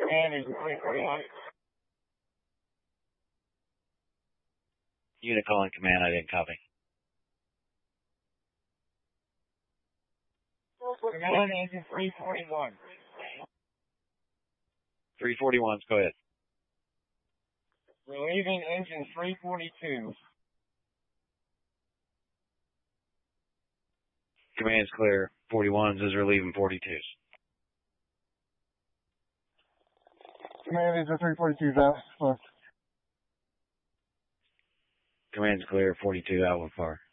Command is 341. Unit calling command, I didn't copy. Command engine 341. 341s, go ahead. Relieving engine 342. Command's clear. 41s is relieving 42s. Command is 342 out. Command's clear. 42 out with far.